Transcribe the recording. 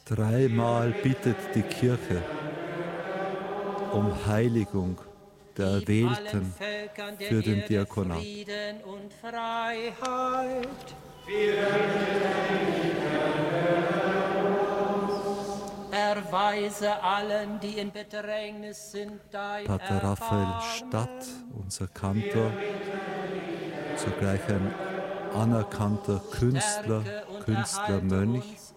Dreimal bittet die Kirche um Heiligung der Erwählten für den Diakonat. Frieden und Freiheit. Erweise allen, die in Bedrängnis sind, dein Pater Raphael Erbarmen. Stadt, unser Kantor, zugleich ein anerkannter Künstler, Stärke und Künstlermönch, erhalte uns